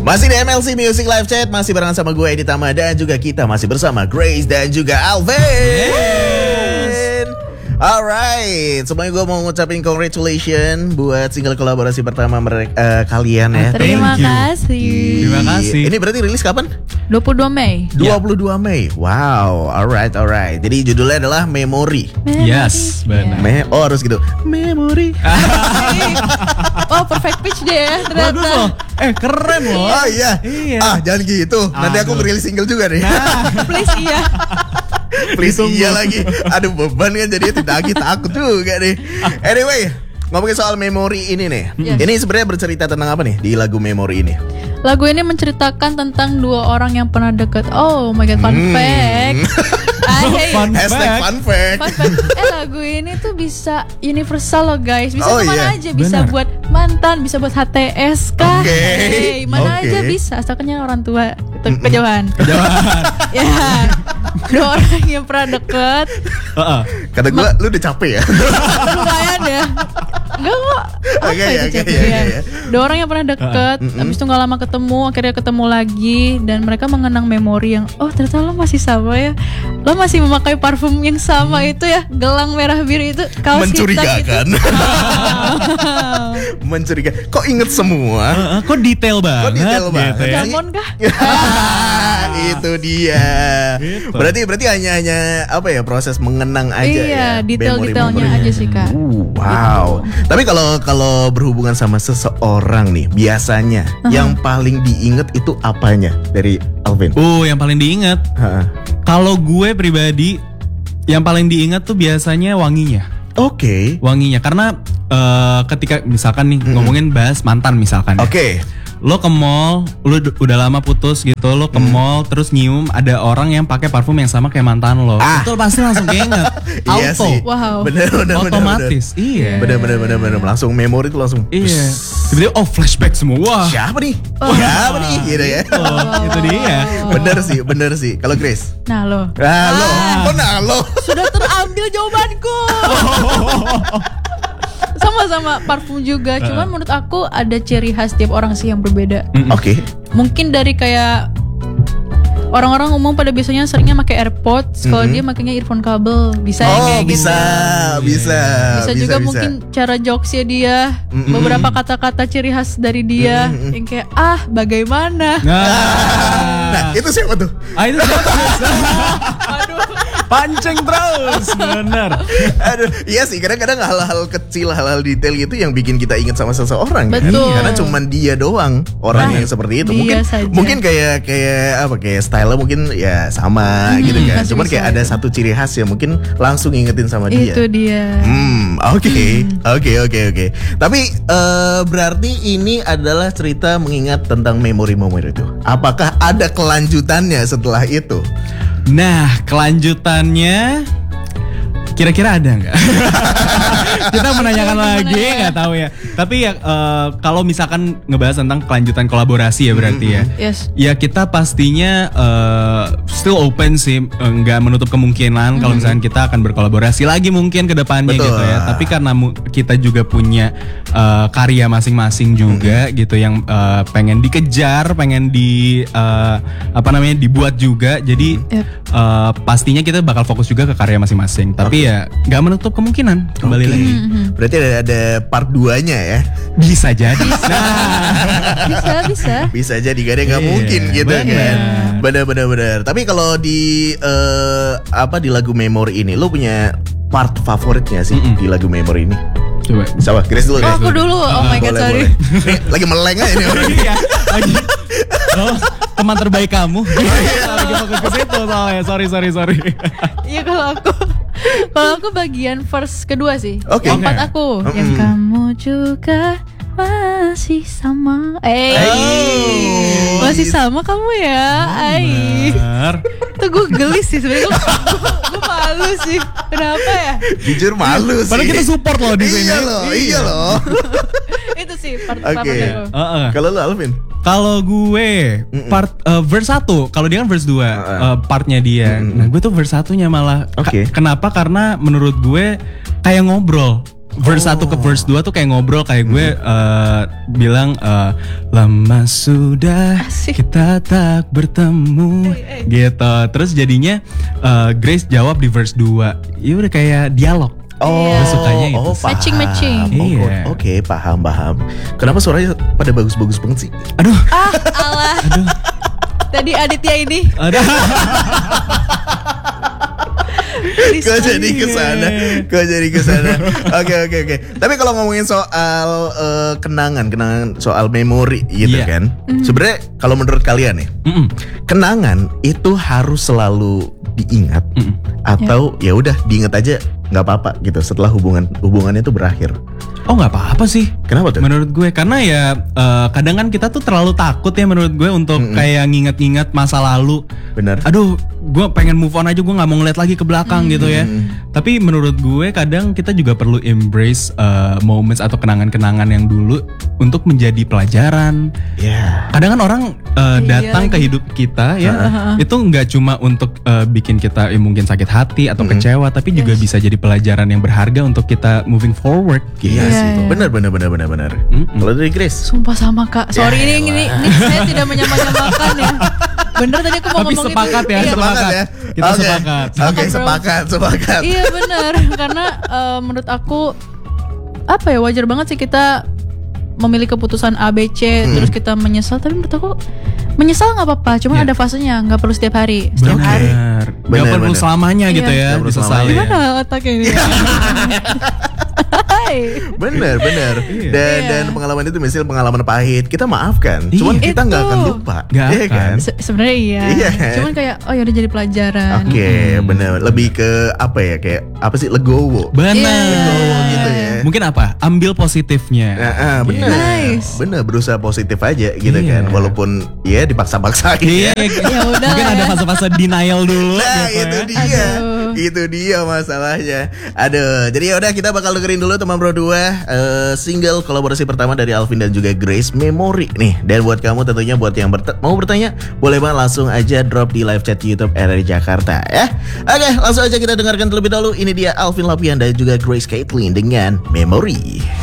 Masih di MLC Music Live Chat, masih bareng sama gue Edi Tama dan juga kita masih bersama Grace dan juga Alvin. Alright, sebelumnya gue mau ngucapin congratulations buat single kolaborasi pertama kalian ya. Terima kasih. Terima kasih. Ini berarti rilis kapan? 22 Mei. 22 Mei. Wow, alright. Jadi judulnya adalah Memory. Yes, benar. Harus gitu. Memory. Oh, perfect pitch deh ya. Bagus loh. Keren loh. Oh iya. Jangan gitu. Nanti aku ngerilis single juga nih. Please iya. Please iya lagi. Aduh beban kan jadi takut juga nih. Anyway, ngomongin soal Memory ini nih. Ini sebenarnya bercerita tentang apa nih di lagu Memory ini? Lagu ini menceritakan tentang dua orang yang pernah deket. Oh my god, fun fact. Hashtag fun fact. Lagu ini tuh bisa universal loh guys. Bisa kemana aja. Bisa bener. buat mantan, bisa buat HTS kah. Mana Oke. aja bisa. Asalkannya orang tua kejauhan. Ya. Dua orang yang pernah deket. Kata gue, lu udah capek ya? Lumayan ya. Enggak kok. Oke. Dua orang yang pernah deket, habis itu gak lama ketemu, akhirnya ketemu lagi, dan mereka mengenang memori yang, oh ternyata lo masih sama ya, lo masih memakai parfum yang sama itu ya, gelang merah biru itu, kaos hitam itu. Mencurigakan. Mencurigakan. Kok inget semua? Kok detail banget? Gitu ya? Diamond kah? Itu dia. Gitu. Berarti hanya apa ya, proses mengenang aja ya. Iya, detail-detailnya memori-memori. aja sih kak. Wow. Tapi kalau berhubungan sama seseorang nih, biasanya yang paling diinget itu apanya dari Alvin? Yang paling diingat. Kalau gue pribadi, yang paling diingat tuh biasanya wanginya. Oke. Wanginya, karena ketika misalkan nih ngomongin bahas mantan misalkan. Oke. Lo ke mall, lo udah lama putus gitu, lo ke mall terus nyium ada orang yang pakai parfum yang sama kayak mantan lo. Itu pasti langsung keinget. Iya Auto. sih. Wow. Bener. Otomatis. Iya. Bener. Langsung memori tuh langsung. Iya. Tiba-tiba flashback semua. Wah. Siapa nih? Siapa nih? Gitu ya. Itu dia. Bener sih. Kalau Grace? Nah lo. Kok lo? Sudah terambil jawabanku. Sama-sama parfum juga, cuman menurut aku ada ciri khas tiap orang sih yang berbeda. Oke. Mungkin dari kayak orang-orang umum pada biasanya seringnya pakai AirPods, kalau dia makanya earphone kabel, bisa ya kayak gitu. Bisa Juga mungkin cara jokesnya dia, beberapa kata-kata ciri khas dari dia yang kayak bagaimana. Nah, itu siapa tuh? Itu pancing terus, bener. Aduh, iya sih, kadang-kadang hal-hal kecil, hal-hal detail gitu yang bikin kita ingat sama seseorang. Betul. Karena cuman dia doang orang yang seperti itu. Mungkin kayak style mungkin ya sama gitu kan. Cuman kayak ada satu ciri khas yang mungkin langsung ingetin sama dia. Itu dia. Oke. Tapi berarti ini adalah cerita mengingat tentang memori-memori itu. Apakah ada kelanjutannya setelah itu? Nah, kelanjutannya kira-kira ada nggak? Kita menanyakan lagi, nggak tahu ya. Tapi ya kalau misalkan ngebahas tentang kelanjutan kolaborasi ya berarti ya. Yes. Ya kita pastinya still open sih, nggak menutup kemungkinan kalau misalkan kita akan berkolaborasi lagi mungkin ke depannya. Betul. Gitu ya. Tapi karena kita juga punya karya masing-masing juga gitu yang pengen dikejar, pengen dibuat juga. Jadi pastinya kita bakal fokus juga ke karya masing-masing. Tapi ya nggak menutup kemungkinan kembali lagi. Berarti ada part 2-nya ya? Bisa jadi. Bisa jadi, gak ada nggak mungkin gitu kan? Benar. Tapi kalau di lagu Memory ini, lo punya part favoritnya sih di lagu Memory ini? Coba. Siapa? Grace dulu. Aku dulu. Oh my god, sorry. Nih, lagi meleng aja nih orang. Iya, lagi. Teman terbaik kamu. Lagi fokus ke situ soalnya. Sorry. Iya kalau aku bagian verse kedua sih. Oke. Yang part aku. Yang kamu juga masih sama. Masih sama kamu ya. Benar. Itu gue gelis sih sebenarnya. Gue malu sih. Kenapa ya? Jujur malu sih. Padahal kita support loh di sini. Iya loh. Itu sih part Oke. pertama aku. Kalau lo Alvin? Kalau gue part verse 1, kalau dia kan verse 2 partnya dia. Nah, gue tuh verse 1-nya malah. Oke. Kenapa? Karena menurut gue kayak ngobrol. verse 1 ke verse 2 tuh kayak ngobrol kayak gue bilang lama sudah Asik. kita tak bertemu gitu. Terus jadinya Grace jawab di verse 2. Ya udah kayak dialog. Gue sukanya itu. Matching. Iya. Oke, paham. Kenapa suaranya pada bagus-bagus banget sih? Aduh. Alah. Tadi Aditya ini. Aduh. Kok jadi kesana? Oke. Tapi kalau ngomongin soal kenangan soal memori gitu Iya. kan. Sebenarnya kalau menurut kalian nih, kenangan itu harus selalu diingat atau ya udah diingat aja nggak apa-apa gitu setelah hubungannya itu berakhir. Oh nggak apa-apa sih. Kenapa tuh? Menurut gue karena ya kadang kan kita tuh terlalu takut ya menurut gue untuk kayak nginget-nginget masa lalu. Bener. Aduh, gue pengen move on aja, gue nggak mau ngeliat lagi ke belakang gitu ya. Tapi menurut gue kadang kita juga perlu embrace moments atau kenangan-kenangan yang dulu untuk menjadi pelajaran. Ya. Kadang kan orang datang ke hidup kita ya, itu nggak cuma untuk bikin kita mungkin sakit hati atau kecewa, tapi juga bisa jadi pelajaran yang berharga untuk kita moving forward. Iya Gitu. sih. Iya. Bener. Kalau dari Grace? Sumpah sama Kak. Sorry Ya, ini saya tidak menyamakan ya. Bener tadi aku mau Tapi ngomong sepakat itu. ya, Iya, Sepakat ya? Kita Oke. sepakat. Oke, sepakat. Iya bener. Karena menurut aku apa ya, wajar banget sih kita memilih keputusan A, B, C, terus kita menyesal. Tapi menurut aku menyesal nggak apa-apa. Cuma ada fasenya, nggak perlu setiap hari. Setiap hari. Gak perlu Bener. selamanya gitu Iya. ya Gak perlu disesali. selamanya. Gimana otaknya ini? Hai. Bener. Iya. Dan pengalaman itu misalnya pengalaman pahit, kita maafkan. Cuman Iya. kita nggak Itu. akan lupa. Nggak Iya akan. kan? Sebenarnya iya. Iya. Cuman kayak oh ya udah jadi pelajaran. Oke, bener. Lebih ke apa ya? Kayak apa sih? Legowo. Benar. Legowo gitu ya. Mungkin apa? Ambil positifnya. Bener. Nice. Bener, berusaha positif aja gitu Iya. kan. Walaupun ya dipaksa-paksain. Iya, Ya udah mungkin lah ada ya. fase-fase denial dulu. Nah gitu itu ya. dia. Aduh. Itu dia masalahnya. Aduh. Jadi yaudah kita bakal dengerin dulu teman Bro 2 single kolaborasi pertama dari Alvin dan juga Grace, Memory nih. Dan buat kamu tentunya buat yang mau bertanya, boleh banget langsung aja drop di live chat YouTube RRI Jakarta ya. Oke, langsung aja kita dengarkan terlebih dahulu. Ini dia Alvin Lapian dan juga Grace Caitlin dengan Memory.